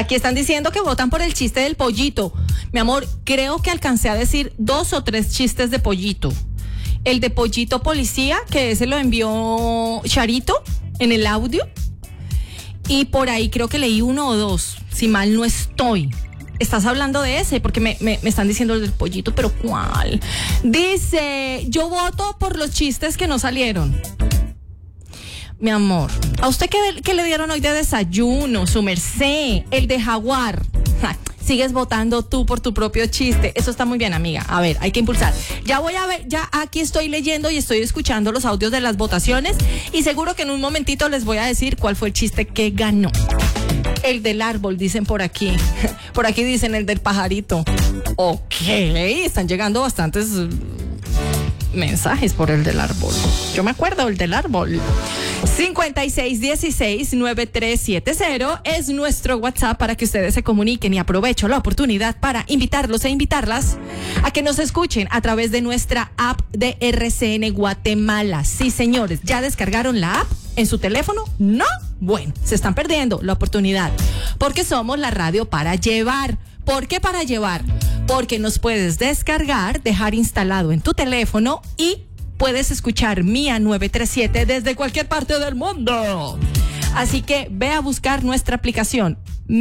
Aquí están diciendo que votan por el chiste del pollito. Mi amor, creo que alcancé a decir 2 o 3 chistes de pollito. El de pollito policía, que ese lo envió Charito en el audio. Y por ahí creo que leí 1 o 2, si mal no estoy. Estás hablando de ese, porque me están diciendo el del pollito, pero ¿cuál? Dice, yo voto por los chistes que no salieron. Mi amor, ¿a usted qué le dieron hoy de desayuno? Su merced, el de jaguar. Sigues votando tú por tu propio chiste. Eso está muy bien, amiga. A ver, hay que impulsar. Ya voy a ver, ya aquí estoy leyendo y estoy escuchando los audios de las votaciones y seguro que en un momentito les voy a decir cuál fue el chiste que ganó. El del árbol, dicen por aquí. Por aquí dicen el del pajarito. Ok, están llegando bastantes mensajes por el del árbol. Yo me acuerdo el del árbol. 5616-9370 es nuestro WhatsApp para que ustedes se comuniquen y aprovecho la oportunidad para invitarlos e invitarlas a que nos escuchen a través de nuestra app de RCN Guatemala. Sí, señores, ¿ya descargaron la app en su teléfono? ¿No? Bueno, se están perdiendo la oportunidad porque somos la radio para llevar. ¿Por qué para llevar? Porque nos puedes descargar, dejar instalado en tu teléfono y puedes escuchar Mía 937 desde cualquier parte del mundo. Así que ve a buscar nuestra aplicación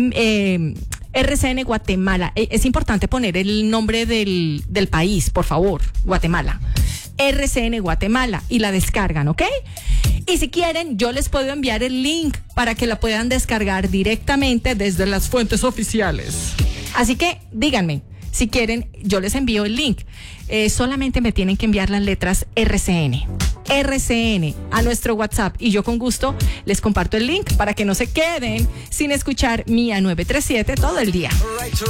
RCN Guatemala. Es importante poner el nombre del país, por favor, Guatemala. RCN Guatemala y la descargan, ¿ok? Y si quieren, yo les puedo enviar el link para que la puedan descargar directamente desde las fuentes oficiales. Así que díganme, si quieren, yo les envío el link. Solamente me tienen que enviar las letras RCN a nuestro WhatsApp y yo con gusto les comparto el link para que no se queden sin escuchar Mía 937 todo el día.